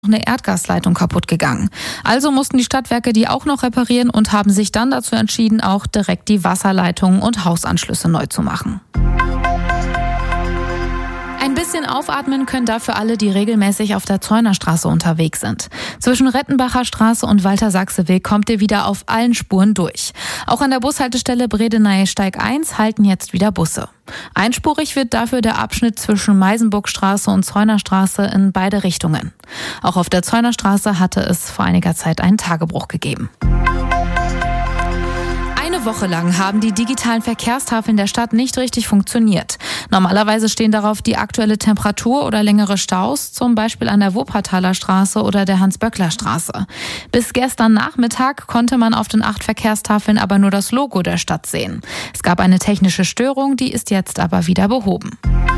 eine Erdgasleitung kaputt gegangen. Also mussten die Stadtwerke die auch noch reparieren und haben sich dann dazu entschieden, auch direkt die Wasserleitungen und Hausanschlüsse neu zu machen. Ein bisschen aufatmen können dafür alle, die regelmäßig auf der Zeunerstraße unterwegs sind. Zwischen Rettenbacher Straße und Walter-Sachse-Weg kommt ihr wieder auf allen Spuren durch. Auch an der Bushaltestelle Bredeney-Steig 1 halten jetzt wieder Busse. Einspurig wird dafür der Abschnitt zwischen Meisenburgstraße und Zeunerstraße in beide Richtungen. Auch auf der Zeunerstraße hatte es vor einiger Zeit einen Tagebruch gegeben. Eine Woche lang haben die digitalen Verkehrstafeln der Stadt nicht richtig funktioniert. Normalerweise stehen darauf die aktuelle Temperatur oder längere Staus, zum Beispiel an der Wuppertaler Straße oder der Hans-Böckler-Straße. Bis gestern Nachmittag konnte man auf den 8 Verkehrstafeln aber nur das Logo der Stadt sehen. Es gab eine technische Störung, die ist jetzt aber wieder behoben.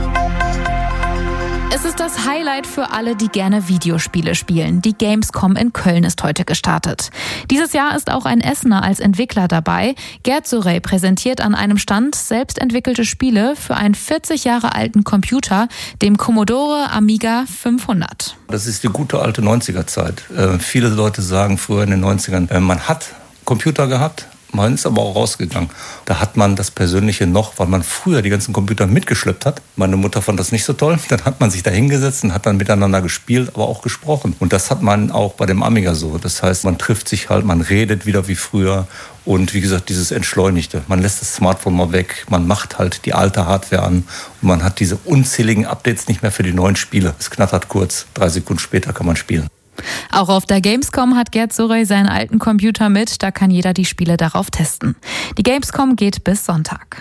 Es ist das Highlight für alle, die gerne Videospiele spielen. Die Gamescom in Köln ist heute gestartet. Dieses Jahr ist auch ein Essener als Entwickler dabei. Gerd Surey präsentiert an einem Stand selbst entwickelte Spiele für einen 40 Jahre alten Computer, dem Commodore Amiga 500. Das ist die gute alte 90er-Zeit. Viele Leute sagen früher in den 90ern, man hat Computer gehabt. Man ist aber auch rausgegangen. Da hat man das Persönliche noch, weil man früher die ganzen Computer mitgeschleppt hat. Meine Mutter fand das nicht so toll. Dann hat man sich da hingesetzt und hat dann miteinander gespielt, aber auch gesprochen. Und das hat man auch bei dem Amiga so. Das heißt, man trifft sich halt, man redet wieder wie früher. Und wie gesagt, dieses Entschleunigte. Man lässt das Smartphone mal weg, man macht halt die alte Hardware an und man hat diese unzähligen Updates nicht mehr für die neuen Spiele. Es knattert kurz, 3 Sekunden später kann man spielen. Auch auf der Gamescom hat Gerd Surey seinen alten Computer mit, da kann jeder die Spiele darauf testen. Die Gamescom geht bis Sonntag.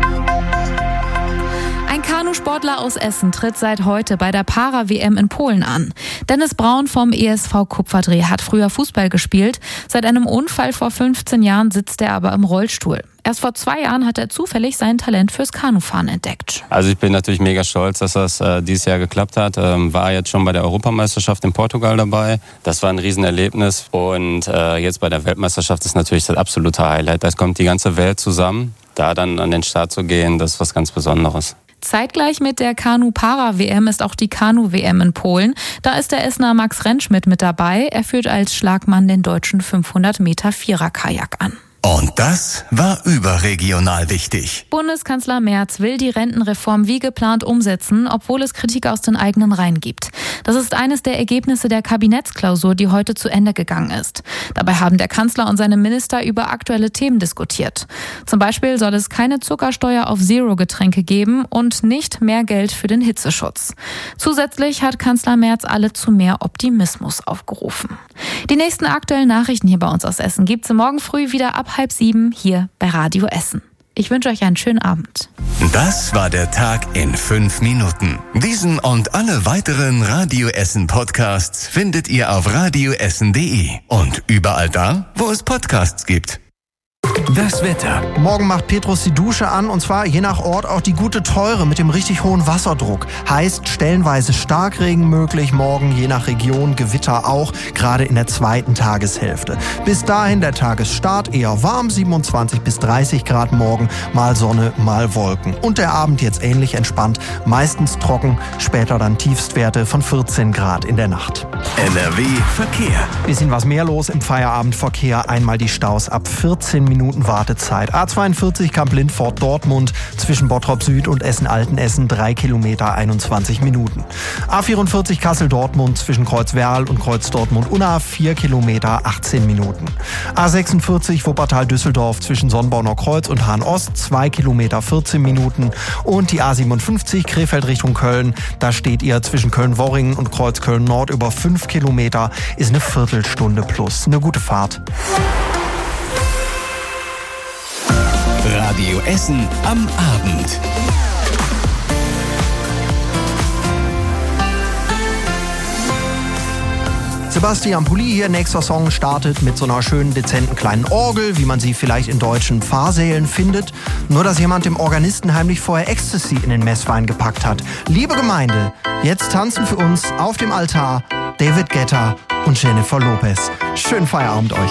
Ein Kanusportler aus Essen tritt seit heute bei der Para-WM in Polen an. Dennis Braun vom ESV Kupferdreh hat früher Fußball gespielt. Seit einem Unfall vor 15 Jahren sitzt er aber im Rollstuhl. Erst vor 2 Jahren hat er zufällig sein Talent fürs Kanufahren entdeckt. Also ich bin natürlich mega stolz, dass das dieses Jahr geklappt hat. War jetzt schon bei der Europameisterschaft in Portugal dabei. Das war ein Riesenerlebnis. Und jetzt bei der Weltmeisterschaft ist natürlich das absolute Highlight. Da kommt die ganze Welt zusammen. Da dann an den Start zu gehen, das ist was ganz Besonderes. Zeitgleich mit der Kanu-Para-WM ist auch die Kanu-WM in Polen. Da ist der Essener Max Rentschmidt mit dabei. Er führt als Schlagmann den deutschen 500 Meter Vierer-Kajak an. Und das war überregional wichtig. Bundeskanzler Merz will die Rentenreform wie geplant umsetzen, obwohl es Kritik aus den eigenen Reihen gibt. Das ist eines der Ergebnisse der Kabinettsklausur, die heute zu Ende gegangen ist. Dabei haben der Kanzler und seine Minister über aktuelle Themen diskutiert. Zum Beispiel soll es keine Zuckersteuer auf Zero-Getränke geben und nicht mehr Geld für den Hitzeschutz. Zusätzlich hat Kanzler Merz alle zu mehr Optimismus aufgerufen. Die nächsten aktuellen Nachrichten hier bei uns aus Essen gibt's morgen früh wieder ab 6:30 hier bei Radio Essen. Ich wünsche euch einen schönen Abend. Das war der Tag in 5 Minuten. Diesen und alle weiteren Radio Essen Podcasts findet ihr auf radioessen.de und überall da, wo es Podcasts gibt. Das Wetter. Morgen macht Petrus die Dusche an und zwar je nach Ort auch die gute teure mit dem richtig hohen Wasserdruck. Heißt stellenweise Starkregen möglich, morgen je nach Region Gewitter auch, gerade in der zweiten Tageshälfte. Bis dahin der Tagesstart eher warm, 27 bis 30 Grad morgen, mal Sonne, mal Wolken. Und der Abend jetzt ähnlich entspannt, meistens trocken, später dann Tiefstwerte von 14 Grad in der Nacht. NRW Verkehr. Bisschen was mehr los im Feierabendverkehr, einmal die Staus ab 14 Minuten Wartezeit. A42 Kamp-Lindfort Dortmund zwischen Bottrop Süd und Essen-Altenessen 3 Kilometer 21 Minuten. A44 Kassel-Dortmund zwischen Kreuz Werl und Kreuz Dortmund-Unna 4 Kilometer 18 Minuten. A46 Wuppertal-Düsseldorf zwischen Sonnborner Kreuz und Hahn-Ost 2 Kilometer 14 Minuten. Und die A57 Krefeld Richtung Köln, da steht ihr zwischen Köln-Worringen und Kreuz Köln-Nord über 5 Kilometer, ist eine Viertelstunde plus. Eine gute Fahrt. Radio Essen am Abend. Sebastian Pulli hier, nächster Song startet mit so einer schönen, dezenten kleinen Orgel, wie man sie vielleicht in deutschen Pfarrsälen findet. Nur, dass jemand dem Organisten heimlich vorher Ecstasy in den Messwein gepackt hat. Liebe Gemeinde, jetzt tanzen für uns auf dem Altar David Guetta und Jennifer Lopez. Schönen Feierabend euch.